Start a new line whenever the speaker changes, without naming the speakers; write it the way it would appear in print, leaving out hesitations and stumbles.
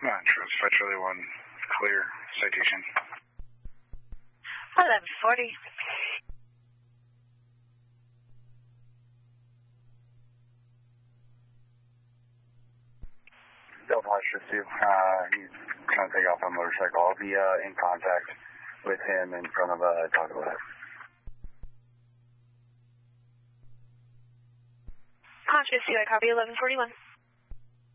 Trust 5 Charlie 1, clear, citation.
1140.
Delta Foster 2, he's trying to take off on a motorcycle. I'll be in contact with him in front of Taco Hut.
Conscious 2, I copy 1141.